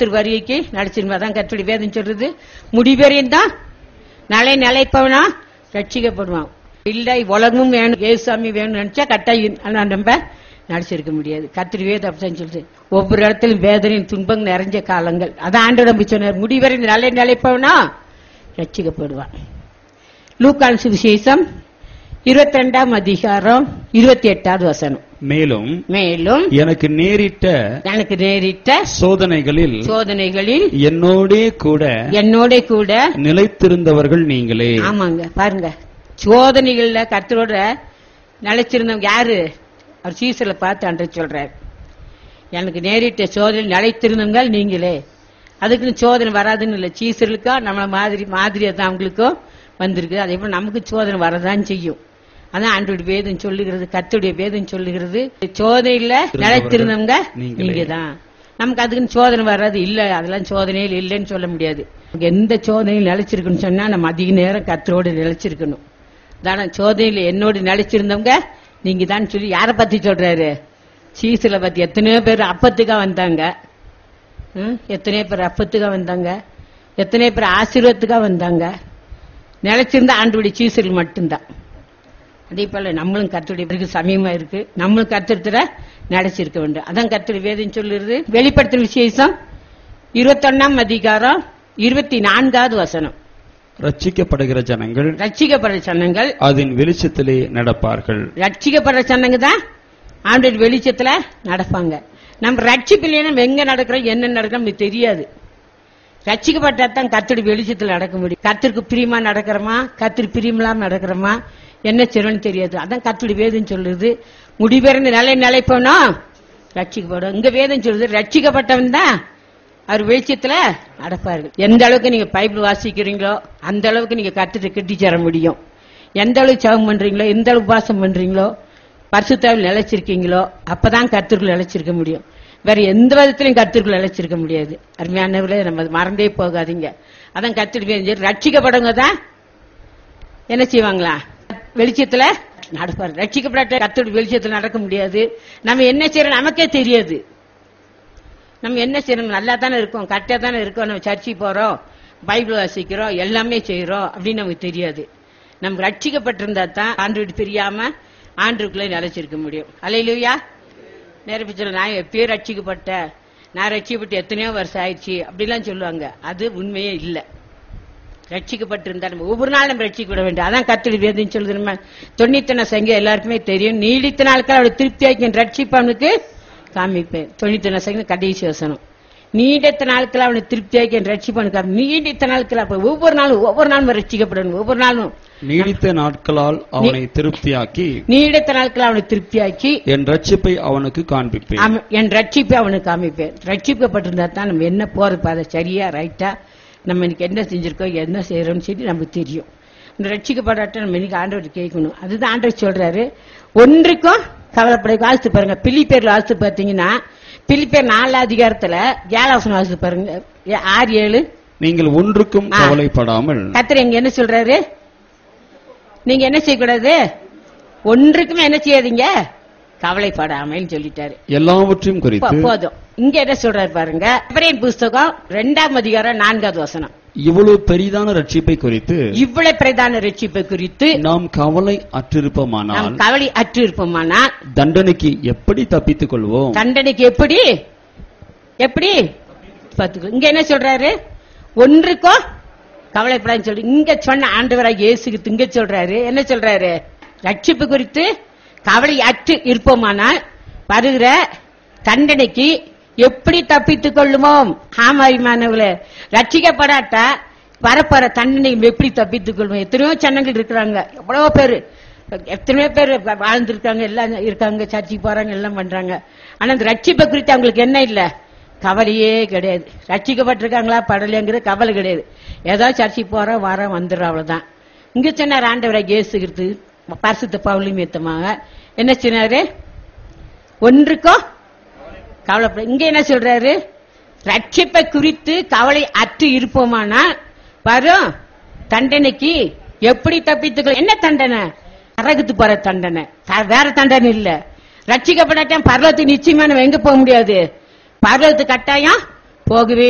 கர்த்தர் வருகைக்கு நடிச்சிருமா தான் கர்த்தருடைய வேதம் சொல்றது. முடிவரையும் தான் நிலைப்பவனா ரட்சிக்கப்படுவான். இல்ல உலகமும் வேணும், ஏசாமி வேணும்னு நினைச்சா கட்டாயம் நம்ம நடிச்சிருக்க முடியாது. கர்த்தர் வேதம் அப்படின்னு சொல்றது. ஒவ்வொரு இடத்திலும் வேதனையும் துன்பங்கள் நிறைஞ்ச காலங்கள். அதான் ஆண்டவர் நம்பி சொன்னார், முடிவரை நிலைப்பவனா ரட்சிக்கப்படுவான். லூக்கான் சுவிசேஷம் 22ஆம் அதிகாரம் 28வது வசனம். மேலும் எனக்கு நேரிட்ட சோதனைகளில் என்னோட கூட நிலைத்திருந்தவர்கள் நீங்களே. ஆமாங்க, பாருங்க, சோதனைகள்ல கர்த்தரோட நிலைச்சிருந்தவங்க யாரு? அவர் சீசர்ல பார்த்து ஆண்டவர் சொல்றாரு, எனக்கு நேரிட்ட சோதனை நிலைத்திருந்தவங்க நீங்களே. அதுக்குன்னு சோதனை வராதுன்னு இல்லை. சீசர்களுக்கா நம்மள மாதிரியா தான் அவங்களுக்கும் வந்திருக்கு. அதே போல நமக்கு சோதனை வரதான் செய்யும். அதான் ஆண்டவருடைய வேதம் சொல்லுகிறது, கர்த்தருடைய வேதம் சொல்லுகிறது, சோதனையில நிலைத்திருந்தவங்க நீங்க தான். நமக்கு அதுக்குன்னு சோதனை வராது இல்ல, அதெல்லாம் சோதனையில் இல்லைன்னு சொல்ல முடியாது. எந்த சோதனையில் நிலைச்சிருக்குன்னு சொன்னா நம்ம அதிக நேரம் கர்த்தரோடு நிலைச்சிருக்கணும். தானே சோதனையில என்னோடு நிலைச்சிருந்தவங்க நீங்க தான் சொல்லி யாரை பத்தி சொல்றாரு? சீசல பத்தி. எத்தனையோ பேர் அப்பத்துக்கா வந்தாங்க, எத்தனையோ பேர் அப்பத்துக்கா வந்தாங்க, எத்தனையோ பேர் ஆசீர்வாதத்துக்கா வந்தாங்க. நிலைச்சிருந்தா ஆண்டவருடைய சீசர்கள் மட்டும்தான். அதே போல நம்மளும் கர்த்தருடைய சமயமா இருக்கு, நம்மளும் கர்த்தத்துல நிலைச்சிருக்க வேண்டும். அதான் கர்த்தருடைய வேதம் சொல்லுறது. வெளிப்படுத்தும் விசேஷம் 21ஆம் அதிகாரம் 24வது வசனம். ரட்சிக்கப்படுகிற ஜனங்கள் அதன் வெளிச்சத்திலே நடப்பார்கள். ரட்சிக்கப்படுற ஜனங்க தான் ஆண்டவர் வெளிச்சத்துல நடப்பாங்க. நம்ம ரட்சிப்பில்லையே நம்ம எங்க நடக்கிறோம், என்ன நடக்கிறோம் நமக்கு தெரியாது. ரட்சிக்கப்பட்டாதான் கர்த்தருடைய வெளிச்சத்துல நடக்க முடியும். கர்த்தருக்கு பிரியமா நடக்கிறோமா, கர்த்தருக்கு பிரியமில்லாம நடக்கிறோமா, என்ன செய்யணும்னு தெரியாது. அதான் கர்த்தருடைய வேதம் சொல்லுது, முடிவெறந்து நிலைப்போனா ரட்சிக்கப்படும். இங்க வேதம் சொல்லுது, ரட்சிக்கப்பட்டவன் தான் அவர் வெளிச்சத்துல நடப்பார்கள். எந்த அளவுக்கு நீங்க பைபிள் வாசிக்கிறீங்களோ அந்த அளவுக்கு நீங்க கர்த்தரை கிட்டி சேர முடியும். எந்த அளவுக்கு ஜெபம் பண்றீங்களோ, எந்த அளவுக்கு உபவாசம் பண்றீங்களோ, பரிசுத்தாவில் நிலைச்சிருக்கீங்களோ அப்பதான் கர்த்தருக்குள் நிலைச்சிருக்க முடியும். வேற எந்த விதத்திலையும் கர்த்தருக்குள் நிலைச்சிருக்க முடியாது. அருமையானவர்களே, நம்ம மறந்தே போகாதீங்க. அதான் கர்த்தருடைய ரட்சிக்கப்படவங்க தான் என்ன செய்வாங்களா, வெளிச்சத்துல நடப்பாரு. ரட்சிக்கப்பட்ட கர்த்தருடைய வெளிச்சத்துல நடக்க முடியாது. நம்ம என்ன செய்யறோம் நமக்கே தெரியாது. நம்ம என்ன செய்யறோம், நல்லா தானே இருக்கோம், கரெக்டா தானே இருக்கோம், நம்ம சர்ச்சைக்கு போறோம், பைபிள் வாசிக்கிறோம், எல்லாமே செய்யறோம் அப்படின்னு நமக்கு தெரியாது. நம்ம ரட்சிக்கப்பட்டிருந்தா தான் ஆண்டவருக்கு தெரியாம ஆண்டவருக்குள்ள நிலைச்சிருக்க முடியும். அல்லேலூயா. நேரப்ப சொல்ல, நான் எப்பயோ ரட்சிக்கப்பட்டேன், நான் ரட்சிக்கப்பட்டு எத்தனையோ வருஷம் ஆயிடுச்சு அப்படிலாம் சொல்லுவாங்க. அது உண்மையே இல்லை. ரட்சிக்கப்பட்டிருந்தா நம்ம ஒவ்வொரு நாள் நம்ம ரட்சிக்கப்பட வேண்டும். அதான் கர்த்தருடைய வேதம் சொல்லுது. நம்ம 91 சங்கீதம் எல்லாருக்குமே தெரியும். நீடித்த நாட்கள் அவருடைய திருப்தியாக்கி ரட்சிப்பவனுக்கு காமிப்பேன். 91 சங்கீதம் கடைசி வசனம். நீடித்த நாட்கள் அவனை திருப்தியாக்கி ரட்சிப்பவனுக்கு. நீடித்த நாட்கள் அப்ப ஒவ்வொரு நாளும் ரட்சிக்கப்படணும். ஒவ்வொரு நாளும் நீடித்த நாட்களால் அவனை திருப்தியாக்கி என் ரட்சிப்பை அவனுக்கு காண்பிப்பேன். என் ரட்சிப்பை அவனுக்கு காமிப்பேன். ரட்சிக்கப்பட்டிருந்தா தான் நம்ம என்ன போறது பாதை சரியா ரைட்டா, நம்ம இன்னைக்கு என்ன செஞ்சிருக்கோம், என்ன செய்யறோம்னு சொல்லி நமக்கு தெரியும். இந்த ரட்சிக்கப்படாட்ட நம்ம இன்னைக்கு ஆண்டவர் கேட்கணும். அதுதான் ஆண்டவர் சொல்றாரு, ஒன்றுக்கும் கவலைப்பட. வாழ்த்து பாருங்க, பிலிப்பியர்ல வாழ்த்து பார்த்தீங்கன்னா, பிலிப்பியர் 4 அதிகாரத்துல 7 வசனம் வாழ்த்து பாருங்க, 6-7. நீங்கள் ஒன்றுக்கும் கவலைப்படாமல். கர்த்தர் எங்க என்ன சொல்றாரு, நீங்க என்ன செய்யக்கூடாது, ஒன்றுக்குமே என்ன செய்யாதீங்க, கவலைப்படாமல் சொல்லிட்டாரு. எல்லாவற்றையும் குறித்து போதும். இங்க என்ன சொல்றாரு பாருங்க, எபிரேயர் புஸ்தகம் 2ஆம் அதிகாரம் 4வது வசனம். இவ்வளவு பெரிதான ரட்சிப்பை குறித்து நாம் கவலை அற்றிருப்போமானால் தண்டனைக்கு எப்படி தப்பித்துக் கொள்வோம்? தண்டனைக்கு எப்படி இங்க என்ன சொல்றாரு, ஒன்றுக்கோ கவலைப்படான்னு சொல்லி இங்க சொன்ன ஆண்டவராக இயேசுக்கு இங்க சொல்றாரு. என்ன சொல்றாரு, ரட்சிப்பு குறித்து கவலை அற்று இருப்போமானால் வருகிற தண்டனைக்கு எப்படி தப்பித்துக் கொள்ளுவோம்? ஆமாய்மானவர்களே, ரட்சிக்கப்படாட்டா வரப்போற தண்டனை எப்படி தப்பித்துக் கொள்வோம்? எத்தனையோ ஜனங்கள் இருக்கிறாங்க, எத்தனையோ பேர் வாழ்ந்திருக்காங்க, எல்லாம் இருக்காங்க, சர்ச்சைக்கு போறாங்க, எல்லாம் பண்றாங்க. ஆனா இந்த ரட்சிப்பை குறித்து அவங்களுக்கு என்ன இல்ல, கவலையே கிடையாது. ரட்சிக்கப்பட்டிருக்காங்களா படலைங்கிற கவலை கிடையாது. ஏதாவது சர்ச்சைக்கு போறோம் வரோம் வந்துடுறோம், அவ்வளவுதான். இங்க சொன்னார் ஆண்டவராக இயேசுகிறது பரிசுத்த பவுல் நிமித்தமாக என்ன சொன்னாரு, ஒன்றுக்கோ கவலைப்பட. இங்க என்ன சொல்றாரு, ரட்சிப்பை குறித்து கவலை அற்று இருப்போமானா வரும் தண்டனைக்கு எப்படி தப்பித்துக்கள்? என்ன தண்டனை? நரகத்துக்கு போற தண்டனை, வேற தண்டனை இல்ல. ரட்சிக்கப்படாட்டா பரலோகத்துக்கு நிச்சயமா நம்ம எங்க போக முடியாது, பரலோகத்துக்கு கட்டாயம் போகவே